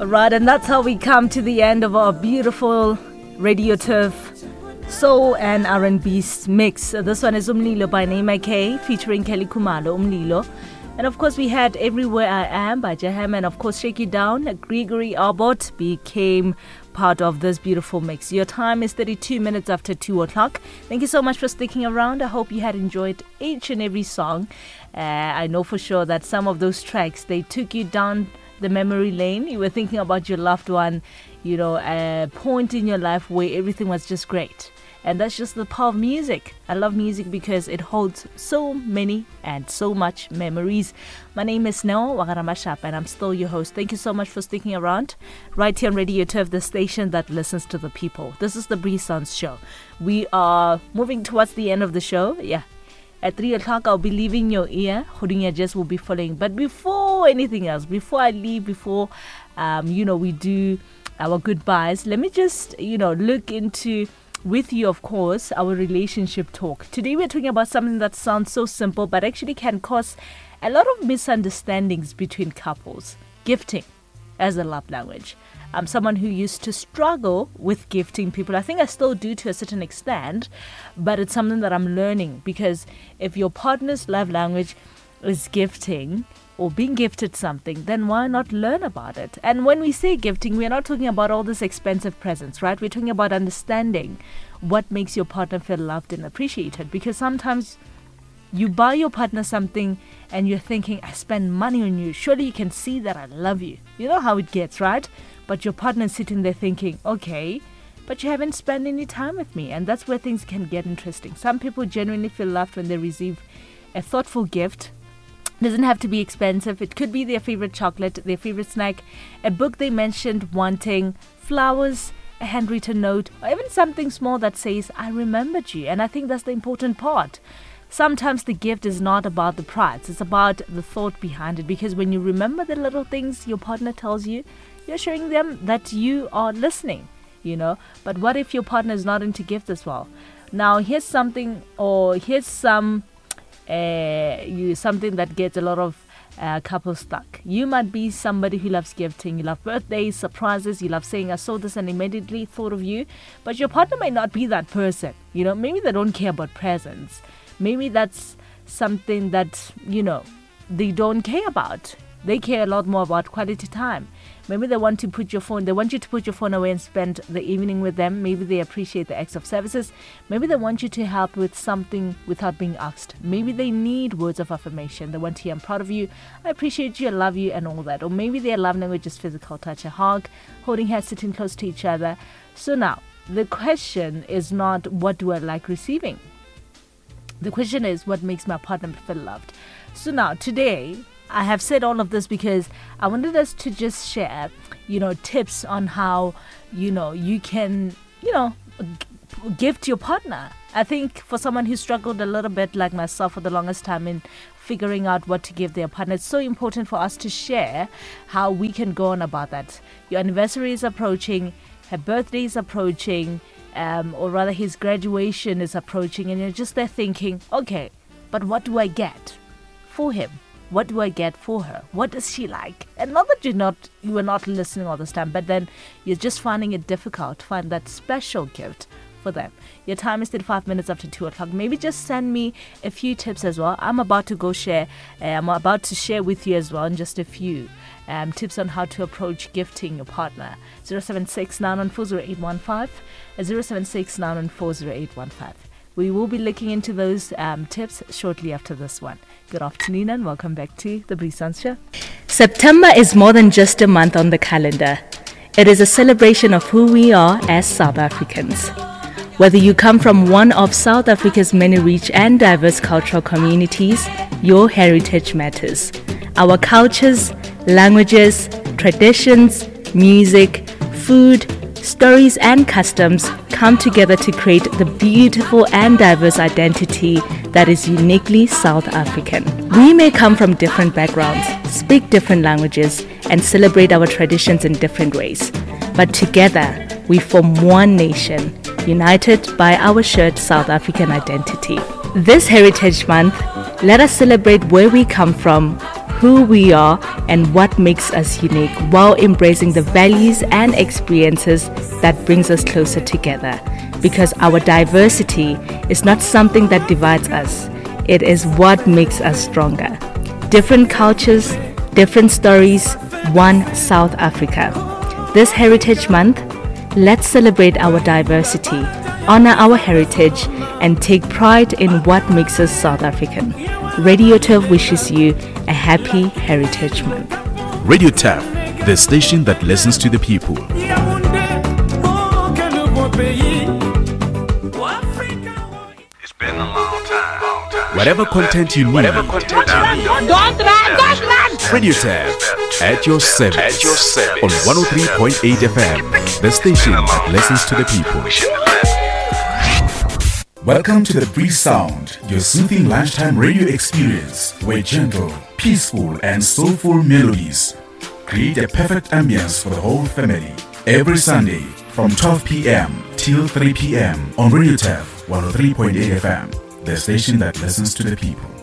Right, and that's how we come to the end of our beautiful Radio Turf soul and R&B mix. This one is Umlilo by Naima K, featuring Kelly Khumalo, Umlilo. And of course we had Everywhere I Am by Jaham, and of course Shake It Down. Gregory Abbott became part of this beautiful mix. Your time is 32 minutes after 2 o'clock. Thank you so much for sticking around. I hope you had enjoyed each and every song. I know for sure that some of those tracks, they took you down the memory lane. You were thinking about your loved one, a point in your life where everything was just great. And that's just the power of music. I love music because it holds so many and so much memories. My name is Neo Wagaramashap and I'm still your host. Thank you so much for sticking around right here on Radio Turf, the station that listens to the people. This is the Bree Sons Show. We are moving towards the end of the show. Yeah. At 3 o'clock, I'll be leaving your ear. Hudunya Jess will be following. But before anything else, before I leave, before, we do our goodbyes, let me just, look into, with you, of course, our relationship talk. Today, we're talking about something that sounds so simple, but actually can cause a lot of misunderstandings between couples. Gifting as a love language. I'm someone who used to struggle with gifting people. I think I still do to a certain extent, but it's something that I'm learning, because if your partner's love language is gifting or being gifted something, then why not learn about it? And when we say gifting, we're not talking about all this expensive presents, right? We're talking about understanding what makes your partner feel loved and appreciated, because sometimes you buy your partner something and you're thinking, I spend money on you. Surely you can see that I love you. You know how it gets, right? But your partner is sitting there thinking, okay, but you haven't spent any time with me. And that's where things can get interesting. Some people genuinely feel loved when they receive a thoughtful gift. It doesn't have to be expensive. It could be their favorite chocolate, their favorite snack, a book they mentioned wanting, flowers, a handwritten note, or even something small that says, I remembered you. And I think that's the important part. Sometimes the gift is not about the price. It's about the thought behind it. Because when you remember the little things your partner tells you, you're showing them that you are listening, But what if your partner is not into gifts as well? Now, here's something, or here's something that gets a lot of couples stuck. You might be somebody who loves gifting. You love birthdays, surprises. You love saying, I saw this and immediately thought of you. But your partner may not be that person. Maybe they don't care about presents. Maybe that's something that, they don't care about. They care a lot more about quality time. Maybe they want you to put your phone away and spend the evening with them. Maybe they appreciate the acts of services. Maybe they want you to help with something without being asked. Maybe they need words of affirmation. They want to hear, I'm proud of you, I appreciate you, I love you, and all that. Or maybe their love language is physical touch, a hug, holding hands, sitting close to each other. So now, the question is not what do I like receiving? The question is what makes my partner feel loved? So now, today, I have said all of this because I wanted us to just share, tips on how, you can, gift your partner. I think for someone who struggled a little bit like myself for the longest time in figuring out what to give their partner, it's so important for us to share how we can go on about that. Your anniversary is approaching, her birthday is approaching, or rather his graduation is approaching, and you're just there thinking, okay, but what do I get for him? What do I get for her? What does she like? And not that you were not listening all this time, but then you're just finding it difficult to find that special gift for them. Your time is 35 minutes after 2 o'clock. Maybe just send me a few tips as well. I'm about to share with you as well in just a few tips on how to approach gifting your partner. 076-914-0815, 076-914-0815. We will be looking into those tips shortly after this one. Good afternoon and welcome back to the Bree Sons Show. September is more than just a month on the calendar. It is a celebration of who we are as South Africans. Whether you come from one of South Africa's many rich and diverse cultural communities, your heritage matters. Our cultures, languages, traditions, music, food, stories and customs come together to create the beautiful and diverse identity that is uniquely South African. We may come from different backgrounds, speak different languages, and celebrate our traditions in different ways. But together, we form one nation, united by our shared South African identity. This Heritage Month, let us celebrate where we come from, who we are and what makes us unique, while embracing the values and experiences that brings us closer together. Because our diversity is not something that divides us, it is what makes us stronger. Different cultures, different stories, one South Africa. This Heritage Month, let's celebrate our diversity, honor our heritage, and take pride in what makes us South African. Radio Turf wishes you a happy Heritage Month. Radio Turf, the station that listens to the people. It's been a long time. Whatever content you need, Don't run! Radio Turf at your service. On 103.8 FM, the station that listens to the people. Welcome to the Breeze Sound, your soothing lunchtime radio experience, where gentle, peaceful, and soulful melodies create a perfect ambience for the whole family. Every Sunday from 12 p.m. till 3 p.m. on Radio Turf 103.8 FM, the station that listens to the people.